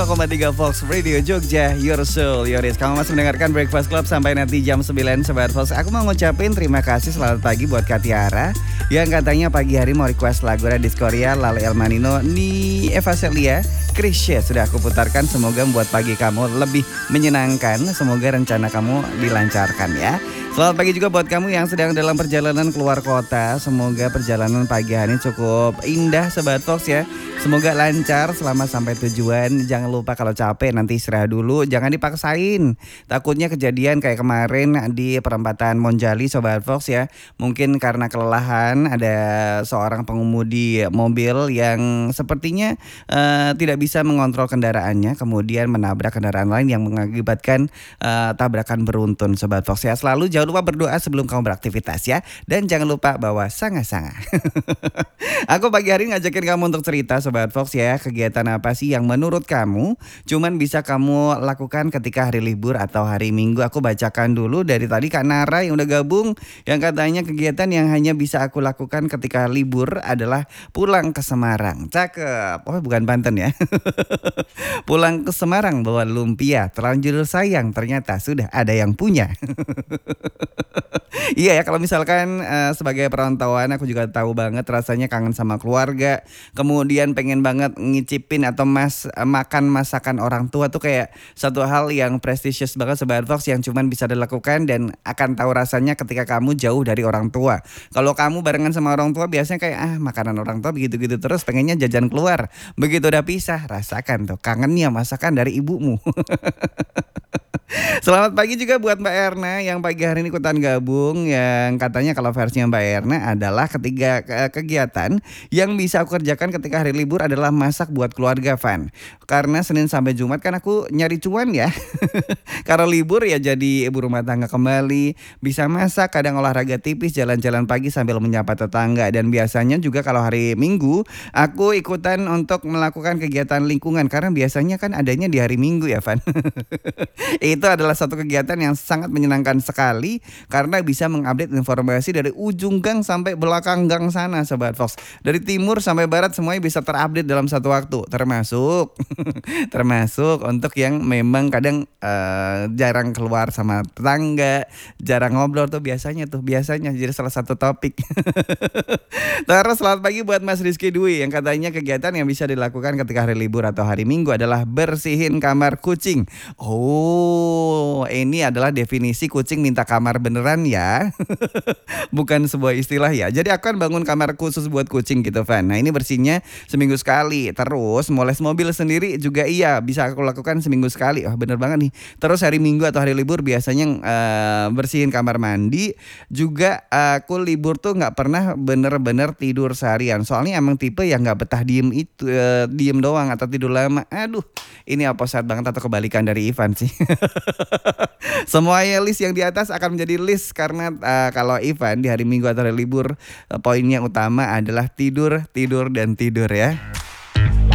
3 Fox Radio Jogja, Your Soul, Yoris. Kamu masih mendengarkan Breakfast Club sampai nanti jam 9, Sobat Fox. Aku mau ngucapin terima kasih selamat pagi buat Kak Tiara yang katanya pagi hari mau request lagu Radis Korea, Lale El Manino, Ni Eva Celia, Krisya. Sudah aku putarkan, semoga membuat pagi kamu lebih menyenangkan. Semoga rencana kamu dilancarkan ya. Selamat pagi juga buat kamu yang sedang dalam perjalanan keluar kota. Semoga perjalanan pagi hari ini cukup indah Sobat Fox ya. Semoga lancar selama sampai tujuan. Jangan lupa kalau capek nanti istirahat dulu. Jangan dipaksain. Takutnya kejadian kayak kemarin di perempatan Monjali Sobat Fox ya. Mungkin karena kelelahan ada seorang pengemudi mobil yang sepertinya tidak bisa mengontrol kendaraannya. Kemudian menabrak kendaraan lain yang mengakibatkan tabrakan beruntun Sobat Fox ya. Selalu jangan lupa berdoa sebelum kamu beraktivitas ya. Dan jangan lupa bawa sanga-sanga. Aku pagi hari ngajakin kamu untuk cerita Sobat Fox ya. Kegiatan apa sih yang menurut kamu cuman bisa kamu lakukan ketika hari libur atau hari Minggu? Aku bacakan dulu dari tadi Kak Nara yang udah gabung. Yang katanya kegiatan yang hanya bisa aku lakukan ketika libur adalah pulang ke Semarang. Cakep. Oh bukan Banten ya. Pulang ke Semarang bawa lumpia. Terlanjur sayang ternyata sudah ada yang punya. Iya ya, kalau misalkan sebagai perantauan aku juga tahu banget rasanya kangen sama keluarga. Kemudian pengen banget ngicipin atau makan masakan orang tua tuh kayak satu hal yang prestisius banget Sobat Fox yang cuman bisa dilakukan dan akan tahu rasanya ketika kamu jauh dari orang tua. Kalau kamu barengan sama orang tua biasanya kayak makanan orang tua begitu-gitu terus pengennya jajan keluar. Begitu udah pisah rasakan tuh kangennya masakan dari ibumu. Selamat pagi juga buat Mbak Erna yang pagi hari ini ikutan gabung. Yang katanya kalau versinya Mbak Erna adalah ketiga kegiatan yang bisa aku kerjakan ketika hari libur adalah masak buat keluarga Van. Karena Senin sampai Jumat kan aku nyari cuan ya. Kalau libur ya jadi ibu rumah tangga kembali. Bisa masak, kadang olahraga tipis, jalan-jalan pagi sambil menyapa tetangga. Dan biasanya juga kalau hari Minggu aku ikutan untuk melakukan kegiatan lingkungan. Karena biasanya kan adanya di hari Minggu ya Van. Itu adalah satu kegiatan yang sangat menyenangkan sekali karena bisa mengupdate informasi dari ujung gang sampai belakang gang sana Sobat Fox. Dari timur sampai barat semuanya bisa terupdate dalam satu waktu. Termasuk untuk yang memang kadang jarang keluar sama tetangga, jarang ngobrol tuh biasanya jadi salah satu topik. Terus selamat pagi buat Mas Rizky Dwi yang katanya kegiatan yang bisa dilakukan ketika hari libur atau hari Minggu adalah bersihin kamar kucing. Oh, ini adalah definisi kucing minta kamar beneran ya. Bukan sebuah istilah ya. Jadi aku kan bangun kamar khusus buat kucing gitu Van. Nah ini bersihnya seminggu sekali. Terus moles mobil sendiri juga iya bisa aku lakukan seminggu sekali. Oh bener banget nih. Terus hari Minggu atau hari libur biasanya bersihin kamar mandi. Juga aku libur tuh gak pernah bener-bener tidur seharian. Soalnya emang tipe yang gak betah diem doang atau tidur lama. Aduh ini opposite banget atau kebalikan dari Ivan sih. Semuanya list yang di atas akan menjadi list karena kalau Ivan di hari Minggu atau hari libur poinnya utama adalah tidur dan tidur ya.